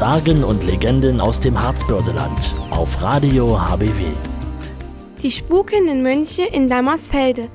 Sagen und Legenden aus dem Harzbördeland auf Radio HBW. Die spukenden Mönche in Dammersfelde.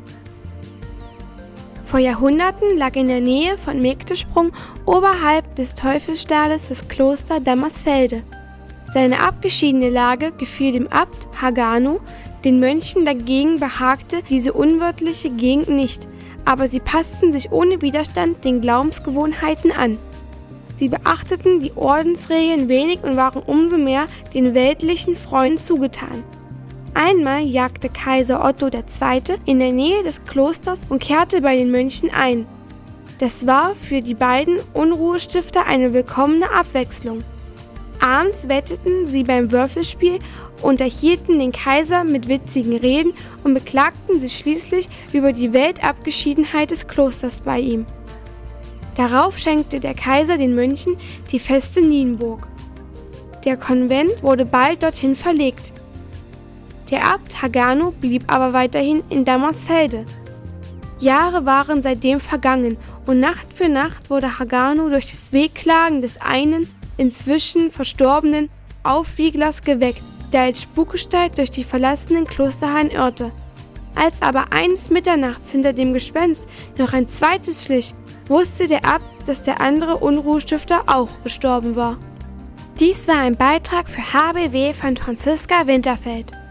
Vor Jahrhunderten lag in der Nähe von Megdesprung oberhalb des Teufelsstahles das Kloster Dammersfelde. Seine abgeschiedene Lage gefiel dem Abt Hagano, den Mönchen dagegen behagte diese unwirtliche Gegend nicht, aber sie passten sich ohne Widerstand den Glaubensgewohnheiten an. Sie beachteten die Ordensregeln wenig und waren umso mehr den weltlichen Freunden zugetan. Einmal jagte Kaiser Otto II. In der Nähe des Klosters und kehrte bei den Mönchen ein. Das war für die beiden Unruhestifter eine willkommene Abwechslung. Abends wetteten sie beim Würfelspiel, unterhielten den Kaiser mit witzigen Reden und beklagten sich schließlich über die Weltabgeschiedenheit des Klosters bei ihm. Darauf schenkte der Kaiser den Mönchen die Feste Nienburg. Der Konvent wurde bald dorthin verlegt. Der Abt Hagano blieb aber weiterhin in Dammersfelde. Jahre waren seitdem vergangen und Nacht für Nacht wurde Hagano durch das Wehklagen des einen, inzwischen verstorbenen Aufwieglers geweckt, der als Spukgestalt durch die verlassenen Klosterhallen irrte. Als aber eines Mitternachts hinter dem Gespenst noch ein zweites schlich, wusste der Abt, dass der andere Unruhestifter auch gestorben war. Dies war ein Beitrag für HBW von Franziska Winterfeld.